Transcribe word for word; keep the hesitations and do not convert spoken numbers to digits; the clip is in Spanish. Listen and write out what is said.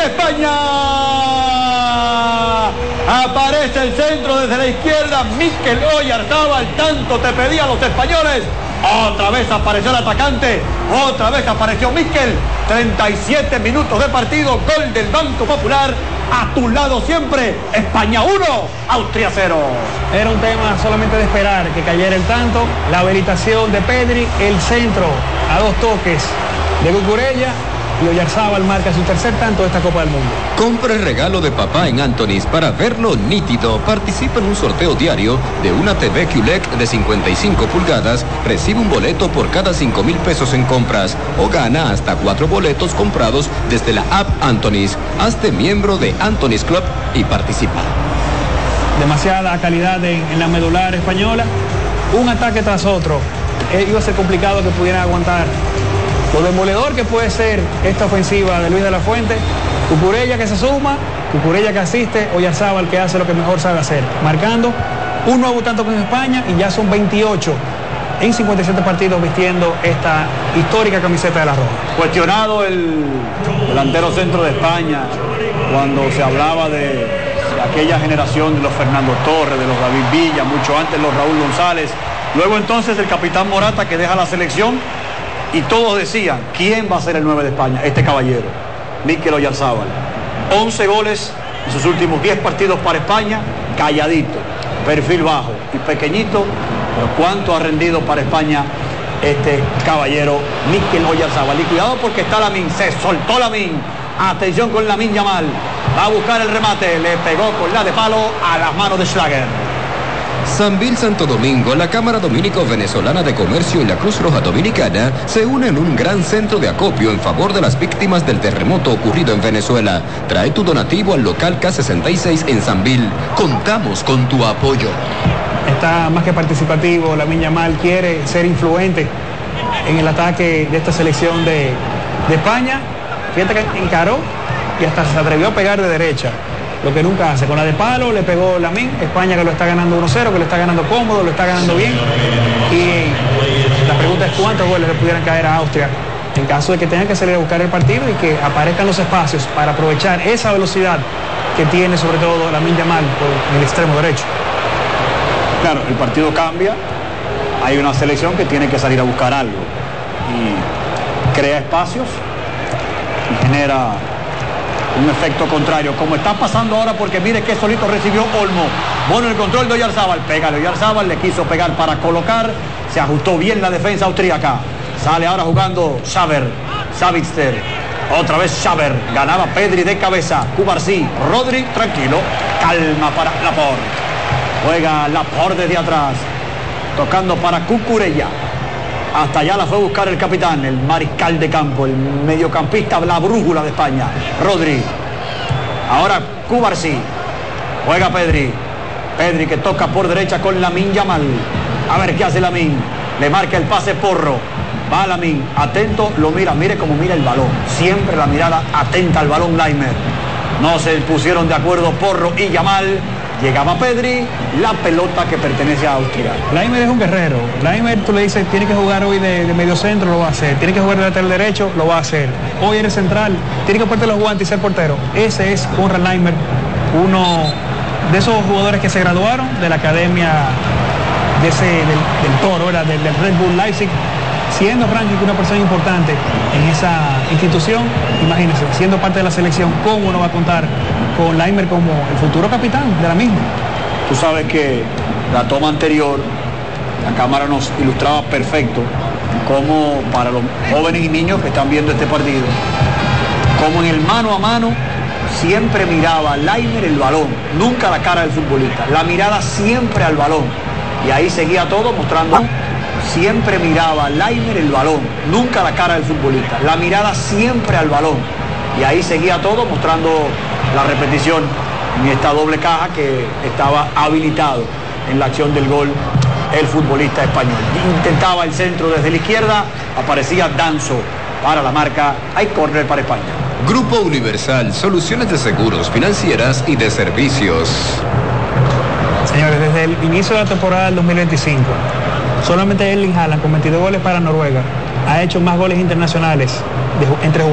de España. Aparece el centro desde la izquierda, Mikel Oyarzabal, tanto te pedían los españoles. Otra vez apareció el atacante, otra vez apareció Mikel. treinta y siete minutos de partido, gol del Banco Popular. A tu lado siempre, España uno, Austria cero. Era un tema solamente de esperar que cayera el tanto, la habilitación de Pedri, el centro a dos toques de Cucurella y Oyarzabal marca su tercer tanto de esta Copa del Mundo. Compre el regalo de papá en Anthony's para verlo nítido. Participa en un sorteo diario de una T V Q L E D de cincuenta y cinco pulgadas. Recibe un boleto por cada cinco mil pesos en compras o gana hasta cuatro boletos comprados desde la app Anthony's. Hazte miembro de Anthony's Club y participa. Demasiada calidad en, en la medular española. Un ataque tras otro. Eh, iba a ser complicado que pudieran aguantar lo demoledor que puede ser esta ofensiva de Luis de la Fuente. Cucurella que se suma, Cucurella que asiste, Oyarzabal que hace lo que mejor sabe hacer, marcando un nuevo tanto con España y ya son veintiocho en cincuenta y siete partidos vistiendo esta histórica camiseta de la Roja. Cuestionado el delantero centro de España cuando se hablaba de, de aquella generación de los Fernando Torres, de los David Villa, mucho antes los Raúl González, luego entonces el capitán Morata que deja la selección. Y todos decían, ¿quién va a ser el nueve de España? Este caballero, Mikel Oyarzabal. once goles en sus últimos diez partidos para España, calladito, perfil bajo y pequeñito, pero cuánto ha rendido para España este caballero, Mikel Oyarzabal. Y cuidado porque está Lamine, se soltó Lamine. Atención con Lamine Yamal, va a buscar el remate, le pegó con la de palo a las manos de Schlager. Sambil Santo Domingo, la Cámara Dominico-Venezolana de Comercio y la Cruz Roja Dominicana se unen en un gran centro de acopio en favor de las víctimas del terremoto ocurrido en Venezuela. Trae tu donativo al local K sesenta y seis en Sambil. Contamos con tu apoyo. Está más que participativo, Lamine Yamal quiere ser influente en el ataque de esta selección de, de España. Fíjate que encaró y hasta se atrevió a pegar de derecha. Lo que nunca hace. Con la de palo le pegó Lamine, España que lo está ganando uno cero, que lo está ganando cómodo, lo está ganando bien. Y la pregunta es cuántos goles le pudieran caer a Austria en caso de que tengan que salir a buscar el partido y que aparezcan los espacios para aprovechar esa velocidad que tiene sobre todo Lamine Yamal por el extremo derecho. Claro, el partido cambia, hay una selección que tiene que salir a buscar algo y crea espacios y genera un efecto contrario, como está pasando ahora, porque mire que solito recibió Olmo. Bueno, el control de Oyarzabal, pégale Oyarzabal, le quiso pegar para colocar, se ajustó bien la defensa austríaca. Sale ahora jugando Xaver, Savitzer, otra vez Xaver, ganaba Pedri de cabeza, Cubarsí, Rodri, tranquilo, calma para Laporte. Juega Laporte desde atrás, tocando para Cucurella. Hasta allá la fue a buscar el capitán, el mariscal de campo, el mediocampista, la brújula de España, Rodri. Ahora Cubarsí, juega Pedri. Pedri que toca por derecha con Lamine Yamal. A ver qué hace Lamine. Le marca el pase Porro. Va Lamine, atento, lo mira, mire cómo mira el balón. Siempre la mirada atenta al balón Laimer. No se pusieron de acuerdo Porro y Yamal. Llegaba Pedri, la pelota que pertenece a Austria. Laimer es un guerrero. Laimer, tú le dices, tiene que jugar hoy de, de medio centro, lo va a hacer. Tiene que jugar de lateral derecho, lo va a hacer. Hoy eres central, tiene que ponerte los guantes y ser portero. Ese es Konrad Laimer, uno de esos jugadores que se graduaron de la academia de ese, del, del Toro, ¿verdad? Del, del Red Bull Leipzig, siendo Frankie una persona importante en esa institución. Imagínense, siendo parte de la selección, ¿cómo uno va a contar con Laimer como el futuro capitán de la misma? Tú sabes que la toma anterior, la cámara nos ilustraba perfecto cómo para los jóvenes y niños que están viendo este partido, como en el mano a mano siempre miraba Laimer el balón, nunca la cara del futbolista, la mirada siempre al balón, y ahí seguía todo mostrando. Siempre miraba Laimer el balón, nunca la cara del futbolista, la mirada siempre al balón, y ahí seguía todo mostrando la repetición en esta doble caja que estaba habilitado en la acción del gol el futbolista español. Intentaba el centro desde la izquierda, aparecía Danzo para la marca, hay córner para España. Grupo Universal, soluciones de seguros, financieras y de servicios. Señores, desde el inicio de la temporada del dos mil veinticinco, solamente Erling Haaland con veintidós goles para Noruega ha hecho más goles internacionales de, entre